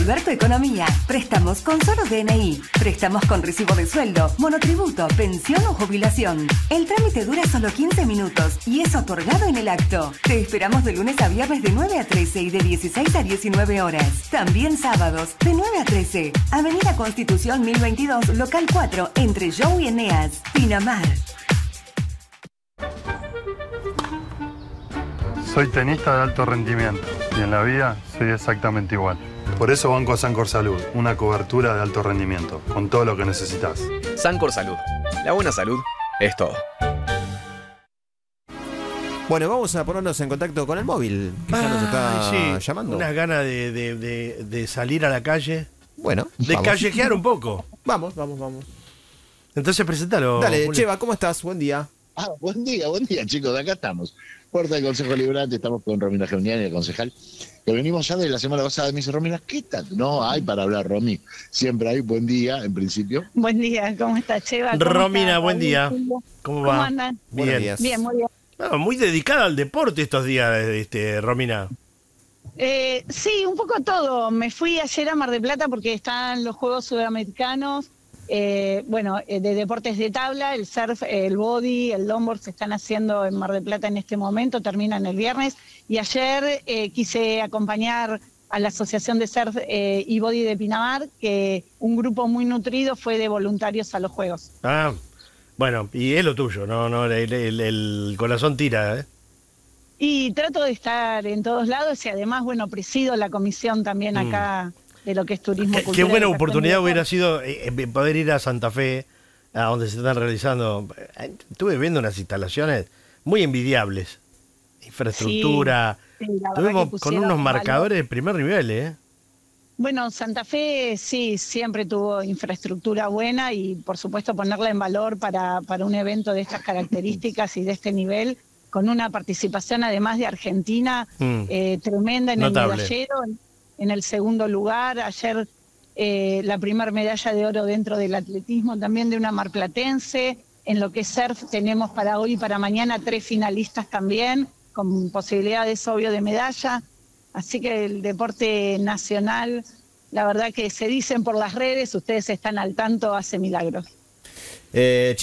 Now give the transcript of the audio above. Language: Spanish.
resolver tu economía. Préstamos con solo DNI. Préstamos con recibo de sueldo, monotributo, pensión o jubilación. El trámite dura solo 15 minutos y es otorgado en el acto. Te esperamos de lunes a viernes de 9 a 13 y de 16 a 19 horas. También sábados de 9 a 13. Avenida Constitución 1022, local 4, entre Jou y Eneas, Pinamar. Soy tenista de alto rendimiento y en la vida soy exactamente igual. Por eso banco a Sancor Salud, una cobertura de alto rendimiento, con todo lo que necesitas. Sancor Salud. La buena salud es todo. Bueno, vamos a ponernos en contacto con el móvil. Ya nos está llamando. Unas ganas de salir a la calle. Bueno, de vamos. callejear un poco. Vamos. Entonces presentalo. Dale, Julio. Cheva, ¿cómo estás? Buen día. Buen día, chicos. Acá estamos. Puerta del Consejo Liberante, estamos con Romina Geuniani, el concejal, que venimos ya de la semana pasada. Me dice, Romina, ¿qué tal? No hay para hablar, Romy. Siempre hay. Buen día, en principio. Buen día, ¿cómo está, Cheva? Romina, buen día. ¿Cómo va? andan? Bien. Bien, muy bien. Muy dedicada al deporte estos días, Romina. Sí, un poco todo. Me fui ayer a Mar del Plata porque están los Juegos Sudamericanos. De deportes de tabla, el surf, el body, el longboard se están haciendo en Mar del Plata en este momento, terminan el viernes. Y ayer quise acompañar a la Asociación de Surf y Body de Pinamar, que un grupo muy nutrido fue de voluntarios a los Juegos. Bueno, y es lo tuyo, no el corazón tira, ¿eh? Y trato de estar en todos lados y además, presido la comisión también acá de lo que es turismo cultural. Qué buena oportunidad hubiera sido poder ir a Santa Fe, a donde se están realizando. Estuve viendo unas instalaciones muy envidiables. Infraestructura. Sí, estuvimos con unos marcadores de primer nivel, ¿eh? Bueno, Santa Fe sí, siempre tuvo infraestructura buena y por supuesto ponerla en valor para un evento de estas características y de este nivel, con una participación además de Argentina tremenda en Notable. El medallero, en el segundo lugar. Ayer la primera medalla de oro dentro del atletismo también de una marplatense. En lo que es surf tenemos para hoy y para mañana 3 finalistas también, con posibilidades obvio de medalla. Así que el deporte nacional, la verdad que se dicen por las redes, ustedes están al tanto, hace milagros.